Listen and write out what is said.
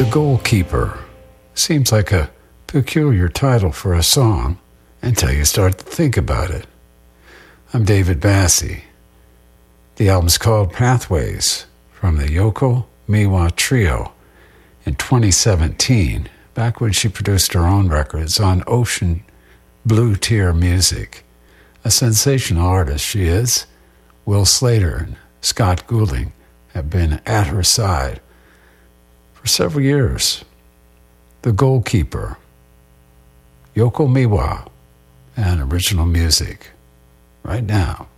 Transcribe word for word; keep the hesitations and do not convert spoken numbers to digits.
The Goalkeeper seems like a peculiar title for a song until you start to think about it. I'm David Bassie. The album's called Pathways from the Yoko Miwa Trio in twenty seventeen, back when she produced her own records on Ocean Blue Tier Music. A sensational artist she is. Will Slater and Scott Goulding have been at her side for several years. The Goalkeeper, Yoko Miwa, and original music right now.